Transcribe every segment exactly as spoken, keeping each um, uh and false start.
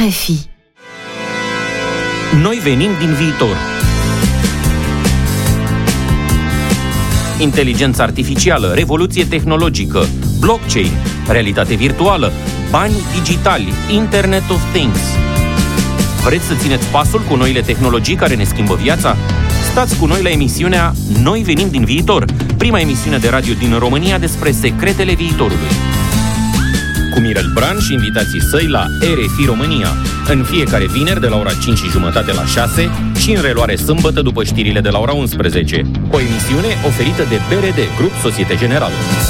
R F I. Noi venim din viitor. Inteligența artificială, revoluție tehnologică, blockchain, realitate virtuală, bani digitali, Internet of Things. Vreți să țineți pasul cu noile tehnologii care ne schimbă viața? Stați cu noi la emisiunea Noi venim din viitor, prima emisiune de radio din România despre secretele viitorului. Cu Mirel Bran și invitații săi la R F I România, în fiecare vineri de la ora cinci și jumătate la șase și în reluare sâmbătă după știrile de la ora unsprezece. O emisiune oferită de B R D, Grup Societe Generală.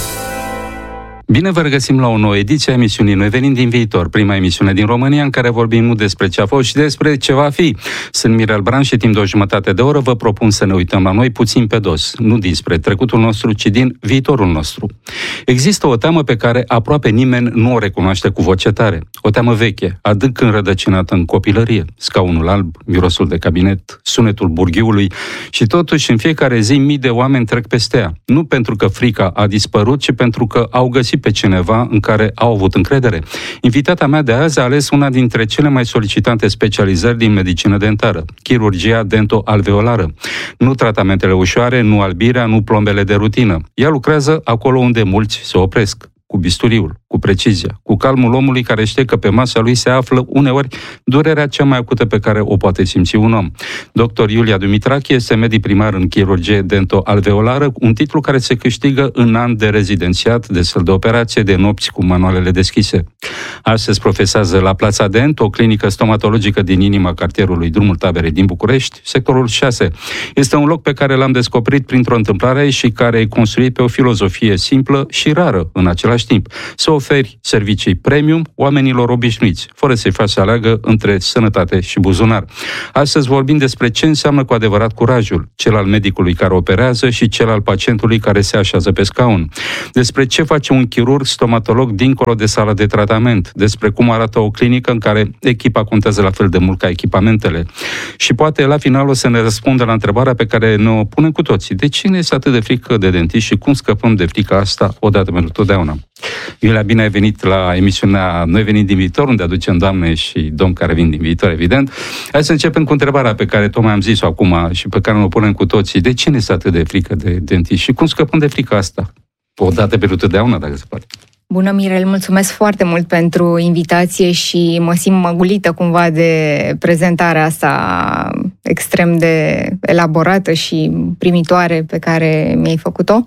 Bine vă regăsim la o nouă ediție a emisiunii Noi venim din viitor, prima emisiune din România în care vorbim nu despre ce a fost, ci despre ce va fi. Sunt Mirel Bran și timp de o jumătate de oră vă propun să ne uităm la noi puțin pe dos, nu dinspre trecutul nostru, ci din viitorul nostru. Există o teamă pe care aproape nimeni nu o recunoaște cu voce tare. O teamă veche, adânc înrădăcinată în copilărie, scaunul alb, mirosul de cabinet, sunetul burghiului și totuși în fiecare zi mii de oameni trec peste ea. Nu pentru că frica a dispărut, ci pentru că au găsit pe cineva în care au avut încredere. Invitata mea de azi a ales una dintre cele mai solicitante specializări din medicină dentară, chirurgia dento-alveolară. Nu tratamentele ușoare, nu albirea, nu plombele de rutină. Ea lucrează acolo unde mulți se opresc, cu bisturiul, cu precizia, cu calmul omului care știe că pe masa lui se află uneori durerea cea mai acută pe care o poate simți un om. doctor Iulia Dumitrache este medic primar în chirurgie dento-alveolară, un titlu care se câștigă în an de rezidențiat, de săl de operație, de nopți cu manualele deschise. Astăzi profesează la Plața Dent, o clinică stomatologică din inima cartierului Drumul Taberei din București, sectorul șase. Este un loc pe care l-am descoperit printr-o întâmplare și care e construit pe o filozofie simplă și rară în același timp. Să oferi servicii premium oamenilor obișnuiți, fără să-i faci să aleagă între sănătate și buzunar. Astăzi vorbim despre ce înseamnă cu adevărat curajul, cel al medicului care operează și cel al pacientului care se așează pe scaun. Despre ce face un chirurg stomatolog dincolo de sala de tratament, despre cum arată o clinică în care echipa contează la fel de mult ca echipamentele. Și poate la final o să ne răspundă la întrebarea pe care ne o punem cu toții. De ce ne este atât de frică de dentiști și cum scăpăm de frica asta odată pentru totdeauna? Iulia, bine ai venit la emisiunea Noi venim din viitor, unde aducem doamne și domni care vin din viitor, evident. Hai să începem cu întrebarea pe care tocmai am zis-o acum și pe care ne o punem cu toții. De ce ne este atât de frică de dentiști și cum scăpăm de frica asta? Odată pentru totdeauna, dacă se poate. Bună, Mirel, mulțumesc foarte mult pentru invitație și mă simt măgulită cumva de prezentarea asta extrem de elaborată și primitoare pe care mi-ai făcut-o.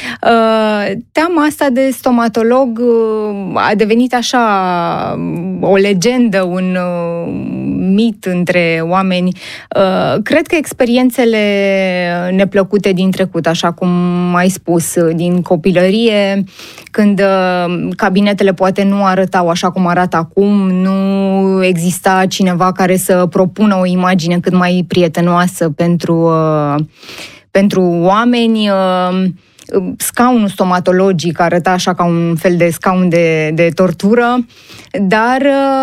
Teama asta de stomatolog a devenit așa o legendă, un mit între oameni. Cred că experiențele neplăcute din trecut, așa cum ai spus, din copilărie, când cabinetele poate nu arătau așa cum arată acum, nu exista cineva care să propună o imagine cât mai prietenoasă pentru, pentru oameni. Scaunul stomatologic arăta așa ca un fel de scaun de, de tortură, dar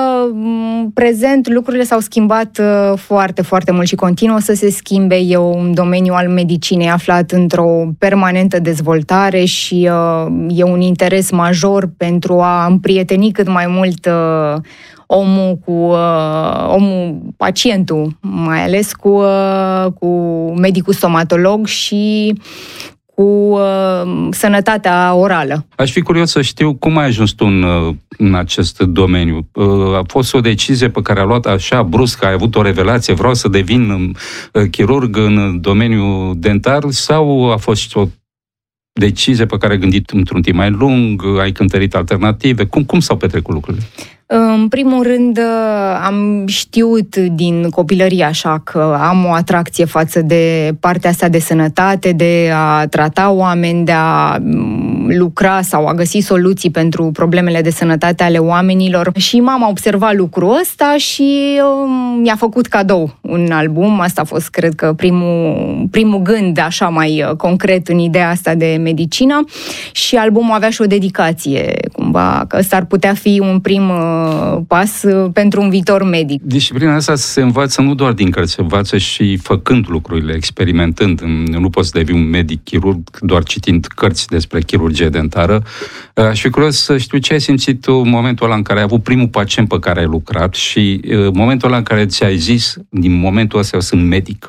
prezent lucrurile s-au schimbat foarte, foarte mult și continuă să se schimbe. E un domeniu al medicinei aflat într-o permanentă dezvoltare și e un interes major pentru a împrieteni cât mai mult omul cu uh, omul, pacientul, mai ales cu, uh, cu medicul stomatolog și cu uh, sănătatea orală. Aș fi curios să știu cum ai ajuns tu în, în acest domeniu. Uh, a fost o decizie pe care a luat așa brusc, ai avut o revelație, vreau să devin uh, chirurg în domeniul dentar, sau a fost o decizie pe care ai gândit într-un timp mai lung, ai cântărit alternative? Cum, cum s-au petrecut lucrurile? În primul rând, am știut din copilărie așa că am o atracție față de partea asta de sănătate, de a trata oameni, de a lucra sau a găsi soluții pentru problemele de sănătate ale oamenilor. Și mama a observat lucrul ăsta și mi-a făcut cadou un album. Asta a fost, cred că, primul, primul gând așa mai concret în ideea asta de medicină. Și albumul avea și o dedicație, cumva, că ăsta ar putea fi un prim pas pentru un viitor medic. Disciplina asta se învață nu doar din cărți, se învață și făcând lucrurile, experimentând. Nu poți să devii un medic chirurg doar citind cărți despre chirurgie chirurgie dentară. Aș fi curios să știu ce ai simțit tu în momentul ăla în care ai avut primul pacient pe care ai lucrat și momentul ăla în care ți-ai zis, din momentul ăsta eu sunt medic.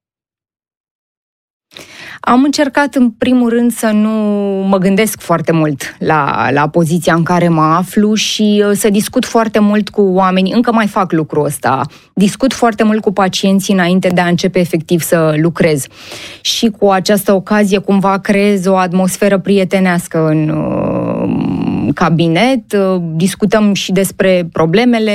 Am încercat, în primul rând, să nu mă gândesc foarte mult la, la poziția în care mă aflu și să discut foarte mult cu oamenii. Încă mai fac lucrul ăsta. Discut foarte mult cu pacienții înainte de a începe efectiv să lucrez. Și cu această ocazie, cumva, creez o atmosferă prietenească în uh, cabinet. Uh, discutăm și despre problemele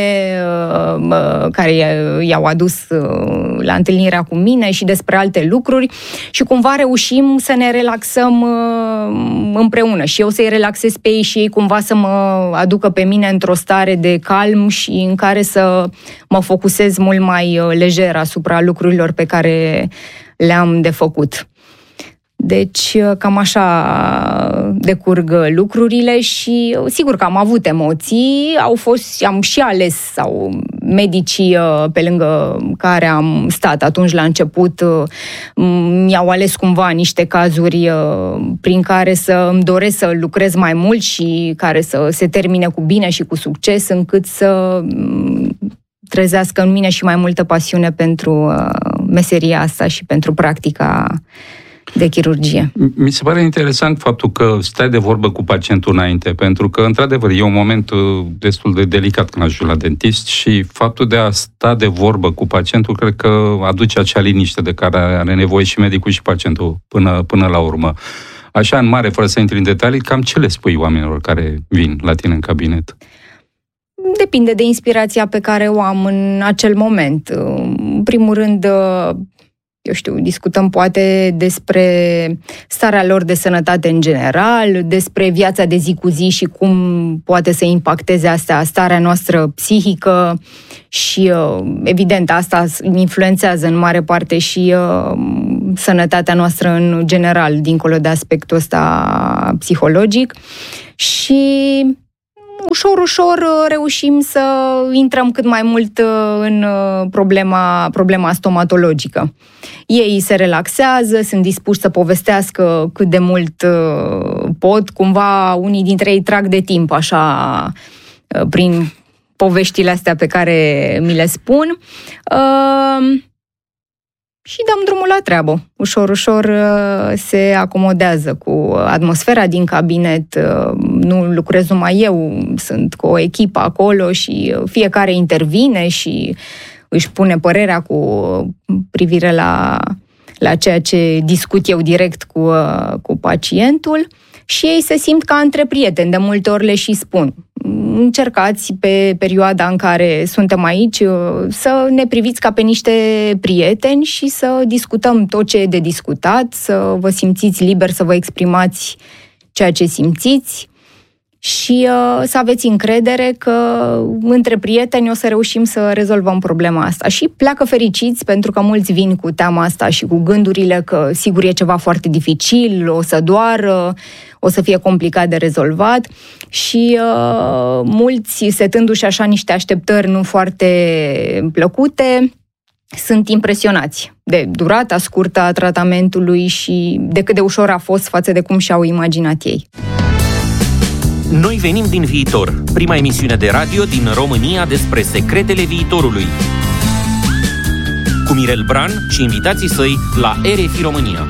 uh, care i-au adus uh, la întâlnirea cu mine și despre alte lucruri și cumva reușim să ne relaxăm uh, împreună și eu să-i relaxez pe ei și ei cumva să mă aducă pe mine într-o stare de calm și în care să mă focusez mult mai uh, lejer asupra lucrurilor pe care le-am de făcut. Deci, cam așa decurg lucrurile și sigur că am avut emoții, au fost, am și ales, sau medicii pe lângă care am stat atunci la început mi-au ales cumva niște cazuri prin care să îmi doresc să lucrez mai mult și care să se termine cu bine și cu succes, încât să trezească în mine și mai multă pasiune pentru meseria asta și pentru practica de chirurgie. Mi se pare interesant faptul că stai de vorbă cu pacientul înainte, pentru că, într-adevăr, e un moment destul de delicat când ajungi la dentist și faptul de a sta de vorbă cu pacientul cred că aduce acea liniște de care are nevoie și medicul și pacientul până, până la urmă. Așa, în mare, fără să intri în detalii, cam ce le spui oamenilor care vin la tine în cabinet? Depinde de inspirația pe care o am în acel moment. În primul rând, eu știu, discutăm poate despre starea lor de sănătate în general, despre viața de zi cu zi și cum poate să impacteze asta starea noastră psihică și, evident, asta influențează în mare parte și sănătatea noastră în general, dincolo de aspectul ăsta psihologic. Și ușor, ușor reușim să intrăm cât mai mult în problema, problema stomatologică. Ei se relaxează, sunt dispuși să povestească cât de mult pot. Cumva unii dintre ei trag de timp, așa, prin poveștile astea pe care mi le spun. Și dăm drumul la treabă. Ușor, ușor se acomodează cu atmosfera din cabinet. Nu lucrez numai eu, sunt cu o echipă acolo și fiecare intervine și își pune părerea cu privire la, la ceea ce discut eu direct cu, cu pacientul și ei se simt ca între prieteni. De multe ori le și spun: încercați pe perioada în care suntem aici să ne priviți ca pe niște prieteni și să discutăm tot ce e de discutat, să vă simțiți liber să vă exprimați ceea ce simțiți și uh, să aveți încredere că între prieteni o să reușim să rezolvăm problema asta. Și pleacă fericiți, pentru că mulți vin cu teama asta și cu gândurile că sigur e ceva foarte dificil, o să doară, o să fie complicat de rezolvat și uh, mulți, setându-și așa niște așteptări nu foarte plăcute, sunt impresionați de durata scurtă a tratamentului și de cât de ușor a fost față de cum și-au imaginat ei. Noi venim din viitor, prima emisiune de radio din România despre secretele viitorului. Cu Mirel Bran și invitații săi la R F I România.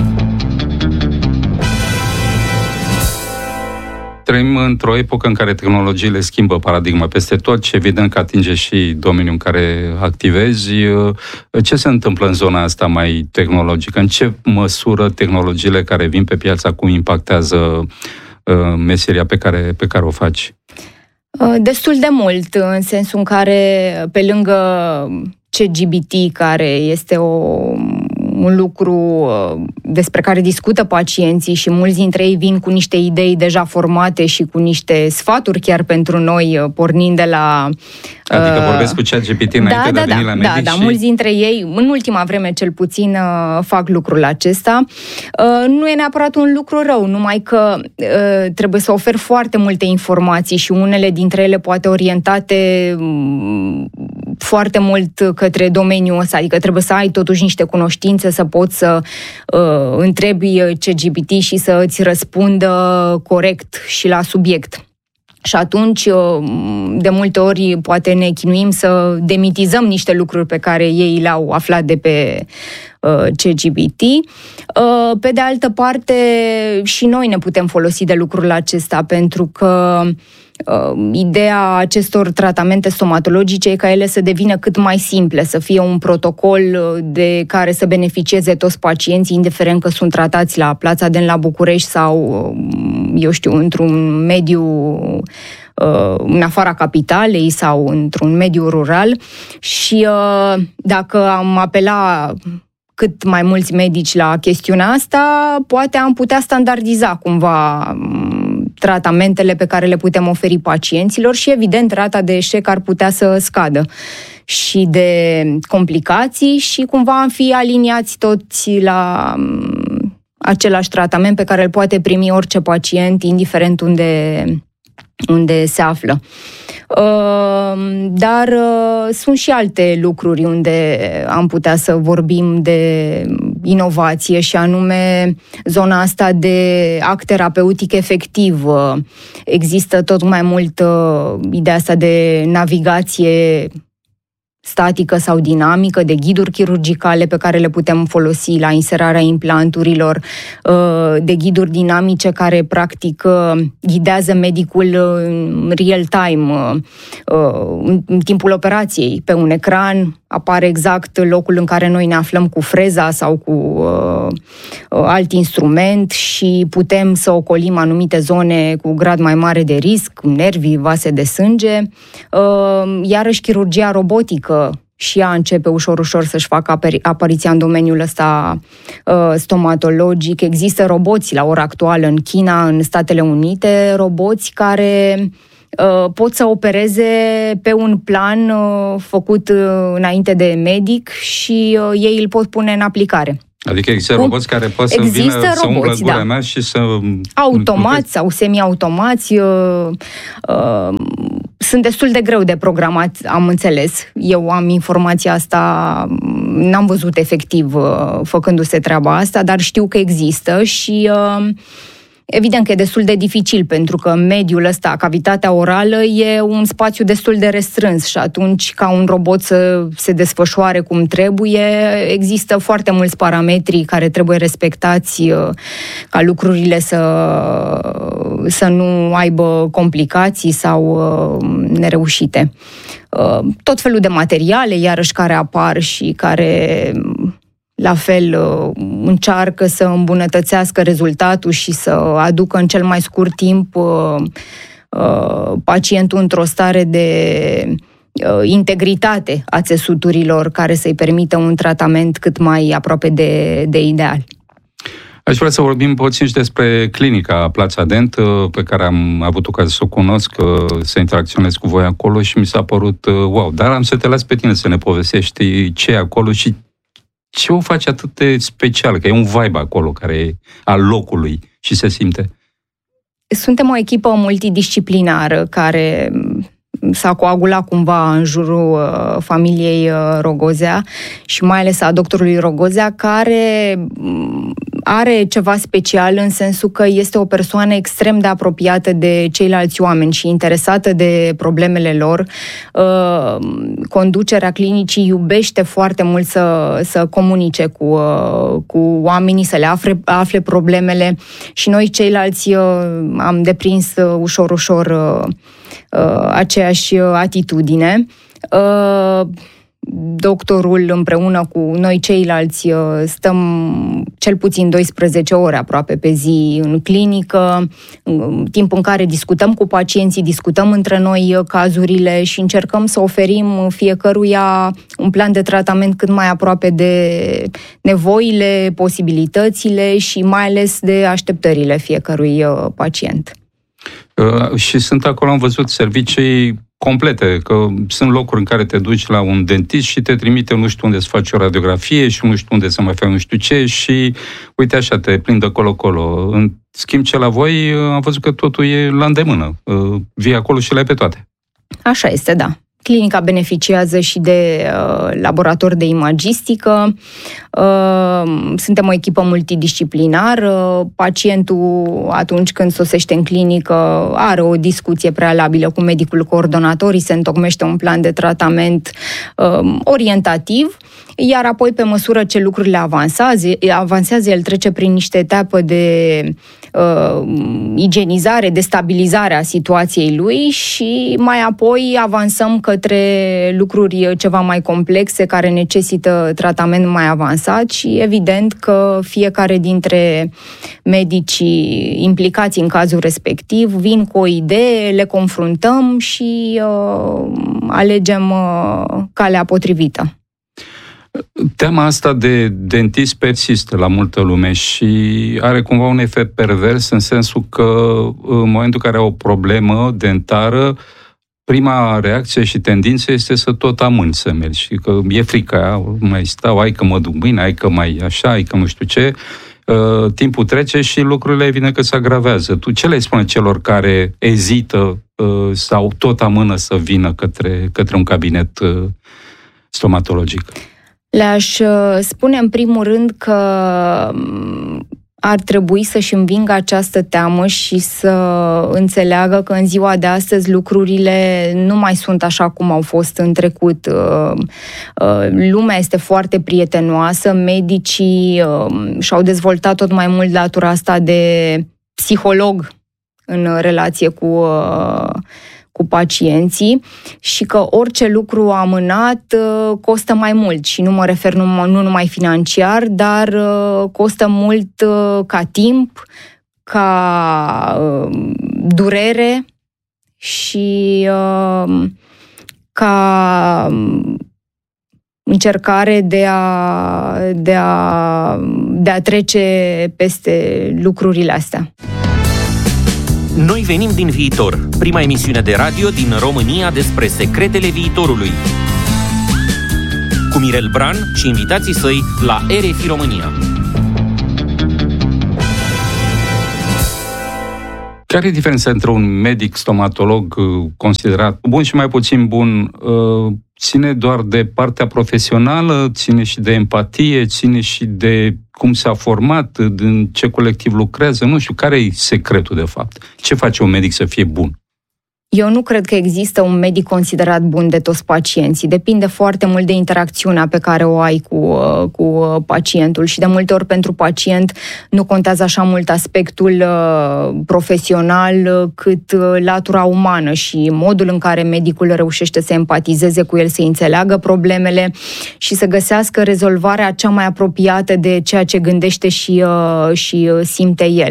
Trăim într-o epocă în care tehnologiile schimbă paradigma peste tot și evident că atinge și domeniul în care activezi. Ce se întâmplă în zona asta mai tehnologică? În ce măsură tehnologiile care vin pe piață acum impactează meseria pe care, pe care o faci? Destul de mult, în sensul în care, pe lângă ChatGPT, care este o, un lucru despre care discută pacienții și mulți dintre ei vin cu niște idei deja formate și cu niște sfaturi chiar pentru noi, pornind de la... Adică vorbesc cu ChatGPT înainte da, de a da, veni da, la medic? Da, da, și... mulți dintre ei, în ultima vreme cel puțin, fac lucrul acesta. Nu e neapărat un lucru rău, numai că trebuie să ofer foarte multe informații și unele dintre ele poate orientate foarte mult către domeniul ăsta, adică trebuie să ai totuși niște cunoștințe, să poți să uh, întrebi ChatGPT și să îți răspundă corect și la subiect. Și atunci, de multe ori, poate ne chinuim să demitizăm niște lucruri pe care ei le-au aflat de pe uh, ChatGPT. Uh, pe de altă parte, și noi ne putem folosi de lucrul acesta, pentru că uh, ideea acestor tratamente stomatologice e ca ele să devină cât mai simple, să fie un protocol de care să beneficieze toți pacienții, indiferent că sunt tratați la Plața Den la București sau, eu știu, într-un mediu în afara capitalei sau într-un mediu rural. Și dacă am apela cât mai mulți medici la chestiunea asta, poate am putea standardiza cumva tratamentele pe care le putem oferi pacienților și, evident, rata de eșec ar putea să scadă și de complicații și cumva am fi aliniați toți la același tratament pe care îl poate primi orice pacient, indiferent unde, unde se află. Dar sunt și alte lucruri unde am putea să vorbim de inovație și anume zona asta de act terapeutic efectiv. Există tot mai mult ideea asta de navigație statică sau dinamică, de ghiduri chirurgicale pe care le putem folosi la inserarea implanturilor, de ghiduri dinamice care practic ghidează medicul în real time, în timpul operației. Pe un ecran apare exact locul în care noi ne aflăm cu freza sau cu alt instrument și putem să ocolim anumite zone cu grad mai mare de risc, nervii, vase de sânge. Iarăși chirurgia robotică și ea începe ușor, ușor să-și facă apariția în domeniul ăsta uh, stomatologic. Există roboți la ora actuală în China, în Statele Unite, roboți care uh, pot să opereze pe un plan uh, făcut uh, înainte de medic și uh, ei îl pot pune în aplicare. Adică există Cum? roboți care pot să există vină roboți, să umblă gura da. mea și să... Automați sau semi-automați. Uh, uh, sunt destul de greu de programat, am înțeles. Eu am informația asta, n-am văzut efectiv uh, făcându-se treaba asta, dar știu că există și... Uh, Evident că e destul de dificil, pentru că mediul ăsta, cavitatea orală, e un spațiu destul de restrâns și atunci, ca un robot să se desfășoare cum trebuie, există foarte mulți parametri care trebuie respectați ca lucrurile să, să nu aibă complicații sau nereușite. Tot felul de materiale, iarăși, care apar și care... la fel, încearcă să îmbunătățească rezultatul și să aducă în cel mai scurt timp pacientul într-o stare de integritate a țesuturilor care să-i permită un tratament cât mai aproape de, de ideal. Aș vrea să vorbim puțin și despre clinica Plața Dent, pe care am avut ocazia să o cunosc, să interacționez cu voi acolo și mi s-a părut wow. Dar am să te las pe tine să ne povestești ce e acolo și ce o face atât de special, că e un vibe acolo care e al locului și se simte. Suntem o echipă multidisciplinară care s-a coagulat cumva în jurul uh, familiei uh, Rogozea și mai ales a doctorului Rogozea, care are ceva special în sensul că este o persoană extrem de apropiată de ceilalți oameni și interesată de problemele lor. Uh, conducerea clinicii iubește foarte mult să, să comunice cu, uh, cu oamenii, să le afle, afle problemele și noi ceilalți uh, am deprins uh, ușor, ușor uh, uh, aceeași atitudine. Uh, Doctorul împreună cu noi ceilalți stăm cel puțin doisprezece ore aproape pe zi în clinică, în timp în care discutăm cu pacienții, discutăm între noi cazurile și încercăm să oferim fiecăruia un plan de tratament cât mai aproape de nevoile, posibilitățile și mai ales de așteptările fiecărui pacient. Uh, și sunt acolo, am văzut, servicii complete, că sunt locuri în care te duci la un dentist și te trimite nu știu unde să faci o radiografie și nu știu unde să mai faci nu știu ce și uite așa, te plin de colo-colo. În schimb ce la voi, am văzut că totul e la îndemână. Vii acolo și le ai pe toate. Așa este, da. Clinica beneficiază și de uh, laborator de imagistică. Uh, suntem o echipă multidisciplinară. Pacientul, atunci când sosește în clinică, are o discuție prealabilă cu medicul coordonator, îi se întocmește un plan de tratament uh, orientativ, iar apoi, pe măsură ce lucrurile avansează, avansează el trece prin niște etape de uh, igienizare, de stabilizare a situației lui și mai apoi avansăm către lucruri ceva mai complexe care necesită tratament mai avansat și evident că fiecare dintre medicii implicați în cazul respectiv vin cu o idee, le confruntăm și uh, alegem uh, calea potrivită. Teama asta de dentist persistă la multă lume și are cumva un efect pervers în sensul că în momentul în care au o problemă dentară, prima reacție și tendință este să tot amâni să mergi și că e frică, mai stau, hai că mă duc mâine, hai că mai așa, hai că nu știu ce. Uh, timpul trece și lucrurile evident că se agravează. Tu ce le spune celor care ezită uh, sau tot amână să vină către, către un cabinet uh, stomatologic? Le-aș spune în primul rând că ar trebui să-și învingă această teamă și să înțeleagă că în ziua de astăzi lucrurile nu mai sunt așa cum au fost în trecut. Lumea este foarte prietenoasă, medicii și-au dezvoltat tot mai mult latura asta de psiholog în relație cu cu pacienții și că orice lucru amânat uh, costă mai mult și nu mă refer numai, nu numai financiar, dar uh, costă mult uh, ca timp, ca uh, durere și uh, ca încercare de a, de a, de a trece peste lucrurile astea. Noi venim din viitor, prima emisiune de radio din România despre secretele viitorului. Cu Mirel Bran și invitații săi la R F I România. Care e diferența între un medic stomatolog considerat bun și mai puțin bun? Ține doar de partea profesională, ține și de empatie, ține și de cum s-a format, în ce colectiv lucrează, nu știu, care e secretul de fapt? Ce face un medic să fie bun? Eu nu cred că există un medic considerat bun de toți pacienții. Depinde foarte mult de interacțiunea pe care o ai cu, cu pacientul și de multe ori pentru pacient nu contează așa mult aspectul profesional cât latura umană și modul în care medicul reușește să empatizeze cu el, să înțeleagă problemele și să găsească rezolvarea cea mai apropiată de ceea ce gândește și, și simte el.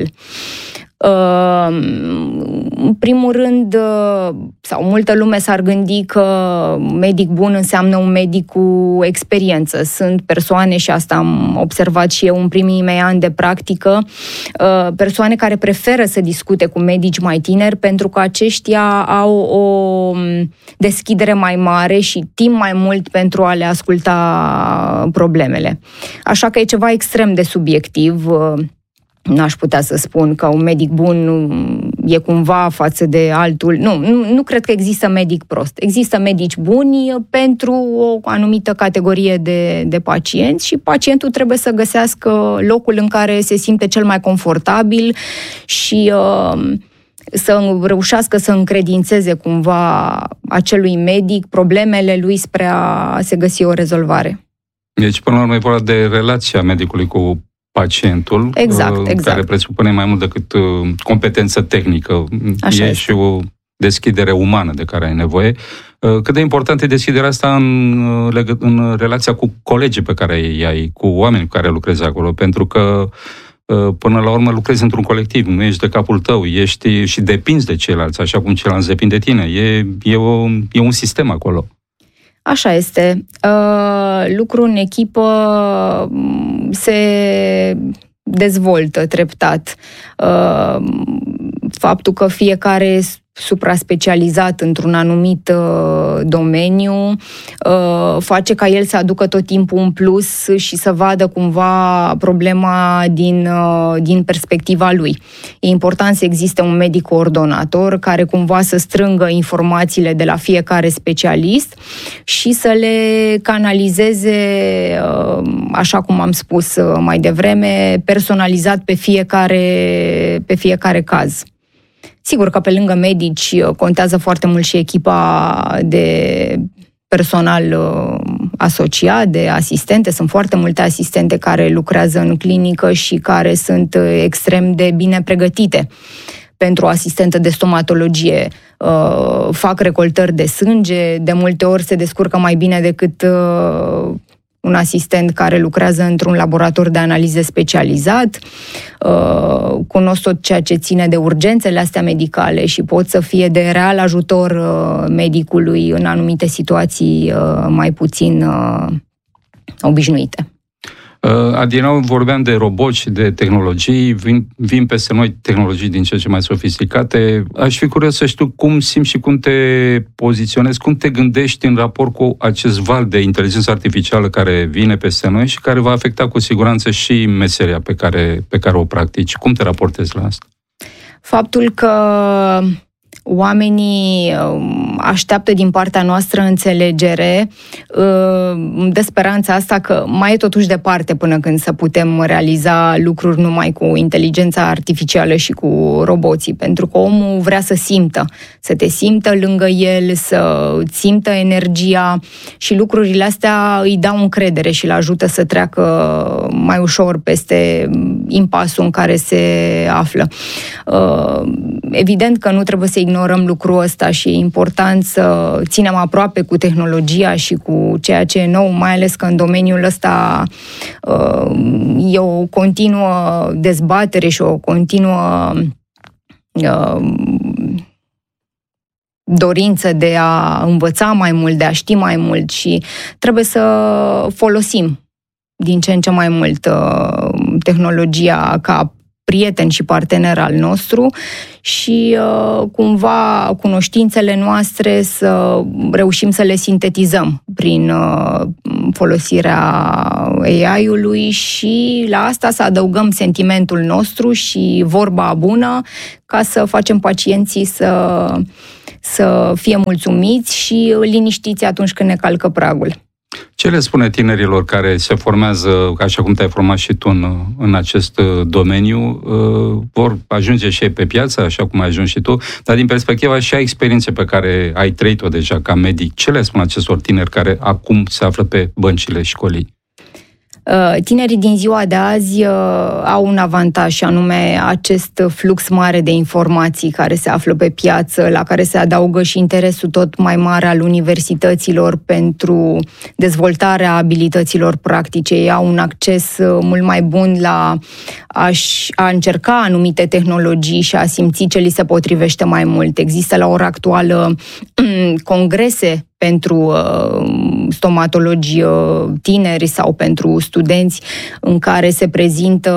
În primul rând, sau multă lume s-ar gândi că medic bun înseamnă un medic cu experiență. Sunt persoane, și asta am observat și eu în primii mei ani de practică, persoane care preferă să discute cu medici mai tineri pentru că aceștia au o deschidere mai mare și timp mai mult pentru a le asculta problemele. Așa că e ceva extrem de subiectiv. N-aș putea să spun că un medic bun e cumva față de altul. Nu, nu, nu cred că există medic prost. Există medici buni pentru o anumită categorie de, de pacienți și pacientul trebuie să găsească locul în care se simte cel mai confortabil și uh, să reușească să încredințeze cumva acelui medic problemele lui spre a se găsi o rezolvare. Deci, până la urmă, e vorba de relația medicului cu pacientul, exact, exact. care presupune mai mult decât competență tehnică. Așa e este. Și o deschidere umană de care ai nevoie. Cât de importantă e deschiderea asta în, în relația cu colegii pe care îi ai, cu oamenii cu care lucrezi acolo, pentru că până la urmă lucrezi într-un colectiv, nu ești de capul tău, ești și depinzi de ceilalți, așa cum ceilalți depind de tine. E, e, o, e un sistem acolo. Așa este. Uh, lucru în echipă se dezvoltă treptat. Uh, faptul că fiecare supra-specializat într-un anumit uh, domeniu, uh, face ca el să aducă tot timpul un plus și să vadă cumva problema din, uh, din perspectiva lui. E important să existe un medic coordonator care cumva să strângă informațiile de la fiecare specialist și să le canalizeze, uh, așa cum am spus uh, mai devreme, personalizat pe fiecare, pe fiecare caz. Sigur că pe lângă medici contează foarte mult și echipa de personal asociat, de asistente. Sunt foarte multe asistente care lucrează în clinică și care sunt extrem de bine pregătite pentru o asistentă de stomatologie. Fac recoltări de sânge, de multe ori se descurcă mai bine decât un asistent care lucrează într-un laborator de analize specializat, uh, cunosc tot ceea ce ține de urgențele astea medicale și pot să fie de real ajutor uh, medicului în anumite situații uh, mai puțin uh, obișnuite. Adinau, vorbeam de roboți și de tehnologii, vin, vin peste noi tehnologii din ce ce mai sofisticate. Aș fi curios să știu cum simți și cum te poziționezi, cum te gândești în raport cu acest val de inteligență artificială care vine peste noi și care va afecta cu siguranță și meseria pe care, pe care o practici. Cum te raportezi la asta? Faptul că oamenii așteaptă din partea noastră înțelegere, îmi dă speranța asta că mai e totuși departe până când să putem realiza lucruri numai cu inteligența artificială și cu roboții, pentru că omul vrea să simtă, să te simtă lângă el, să simtă energia și lucrurile astea îi dau încredere și îl ajută să treacă mai ușor peste impasul în care se află. Evident că nu trebuie să ignorăm lucrul ăsta și e important să ținem aproape cu tehnologia și cu ceea ce e nou, mai ales că în domeniul ăsta e o continuă dezbatere și o continuă dorință de a învăța mai mult, de a ști mai mult și trebuie să folosim din ce în ce mai mult tehnologia ca prieten și partener al nostru și uh, cumva cunoștințele noastre să reușim să le sintetizăm prin uh, folosirea A I-ului și la asta să adăugăm sentimentul nostru și vorba bună ca să facem pacienții să, să fie mulțumiți și liniștiți atunci când ne calcă pragul. Ce le spune tinerilor care se formează, așa cum te-ai format și tu în, în acest domeniu, vor ajunge și ei pe piață, așa cum ai ajuns și tu, dar din perspectiva și a experienței pe care ai trăit-o deja ca medic, ce le spun acestor tineri care acum se află pe băncile școlii? Tinerii din ziua de azi au un avantaj și anume acest flux mare de informații care se află pe piață, la care se adaugă și interesul tot mai mare al universităților pentru dezvoltarea abilităților practice. Ei au un acces mult mai bun la a-și, a încerca anumite tehnologii și a simți ce li se potrivește mai mult. Există la ora actuală congrese pentru uh, stomatologi uh, tineri sau pentru studenți în care se prezintă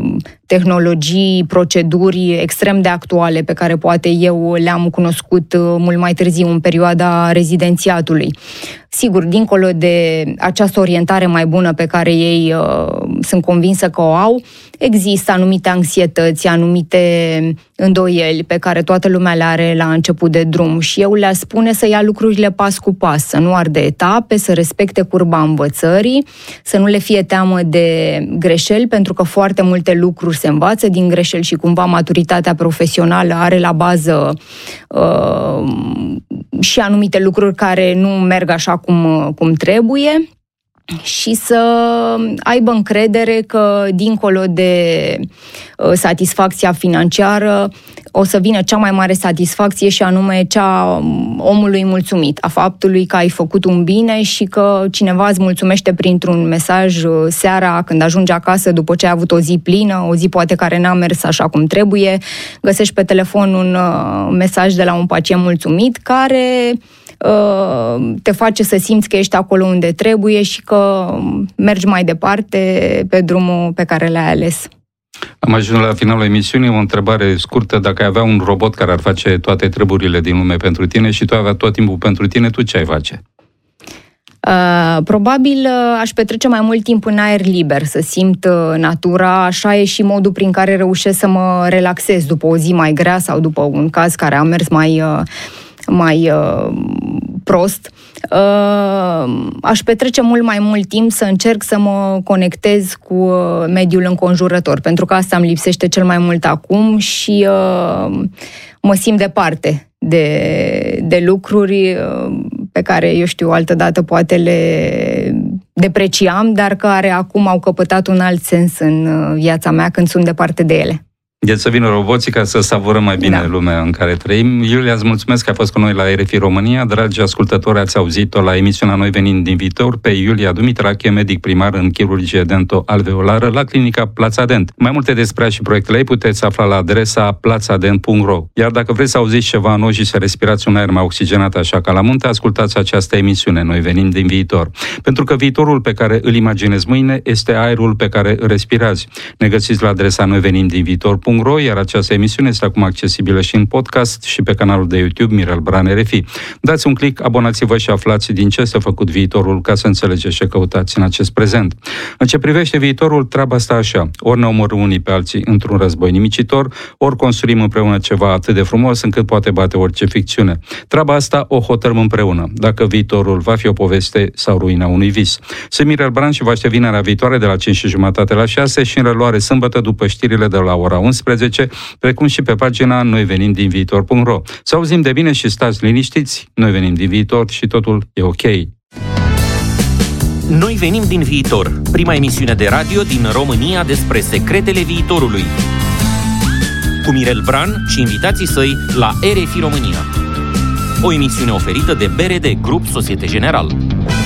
tehnologii, proceduri extrem de actuale pe care poate eu le-am cunoscut uh, mult mai târziu în perioada rezidențiatului. Sigur, dincolo de această orientare mai bună pe care ei uh, sunt convinsă că o au, există anumite anxietăți, anumite îndoieli pe care toată lumea le are la început de drum și eu le-aș spune să ia lucrurile pas cu pas, să nu ardă etape, să respecte curba învățării, să nu le fie teamă de greșeli, pentru că foarte multe lucruri se învață din greșeli și cumva maturitatea profesională are la bază uh, și anumite lucruri care nu merg așa cum, cum trebuie. Și să aibă încredere că, dincolo de satisfacția financiară, o să vină cea mai mare satisfacție și anume cea omului mulțumit, a faptului că ai făcut un bine și că cineva îți mulțumește printr-un mesaj seara când ajungi acasă după ce ai avut o zi plină, o zi poate care n-a mers așa cum trebuie, găsești pe telefon un mesaj de la un pacient mulțumit care te face să simți că ești acolo unde trebuie și că mergi mai departe pe drumul pe care l-ai ales. Am ajuns la finalul emisiunii, o întrebare scurtă. Dacă ai avea un robot care ar face toate treburile din lume pentru tine și tu ai avea tot timpul pentru tine, tu ce ai face? Uh, probabil uh, aș petrece mai mult timp în aer liber, să simt uh, natura. Așa e și modul prin care reușesc să mă relaxez după o zi mai grea sau după un caz care a mers mai, uh, mai uh, prost. Uh, aș petrece mult mai mult timp să încerc să mă conectez cu uh, mediul înconjurător, pentru că asta îmi lipsește cel mai mult acum și uh, mă simt departe de, de lucruri uh, pe care, eu știu, altădată poate le depreciam, dar care acum au căpătat un alt sens în uh, viața mea când sunt departe de ele. E să vină roboții ca să savurăm mai bine da. lumea în care trăim. Iulia, îți mulțumesc că ai fost cu noi la R F I România. Dragi ascultători, ați auzit-o la emisiunea Noi Venim din Viitor pe Iulia Dumitrache, medic primar în chirurgie dento-alveolară la clinica Plața Dent. Mai multe despre ea și proiectele ei puteți afla la adresa plațadent punct ro. Iar dacă vreți să auziți ceva nou și să respirați un aer mai oxigenat așa ca la munte, ascultați această emisiune Noi Venim din Viitor. Pentru că viitorul pe care îl imaginezi mâine este aerul pe care îl respirați. Ne găsiți la adresa Noi Venim din Viitor. Iar această emisiune este acum accesibilă și în podcast și pe canalul de YouTube Mirel Bran R F I. Dați un click, abonați-vă și aflați din ce este făcut viitorul ca să înțelegeți ce căutați în acest prezent. În ce privește viitorul, treaba asta așa. Ori ne omorâm unii pe alții într-un război nimicitor, ori construim împreună ceva atât de frumos încât poate bate orice ficțiune. Treaba asta o hotărâm împreună, dacă viitorul va fi o poveste sau ruina unui vis. Sunt Mirel Bran și vă aștept vinerea viitoare de la cinci și jumătate la șase și în reluare sâmbătă după știrile de la ora unsprezece, precum și pe pagina Noi Venim din Viitor punct ro. Să auzim de bine și stați liniștiți, noi venim din viitor și totul e ok. Noi venim din viitor, prima emisiune de radio din România despre secretele viitorului. Cu Mirel Bran și invitații săi la R F I România. O emisiune oferită de B R D Grup Societe Generale.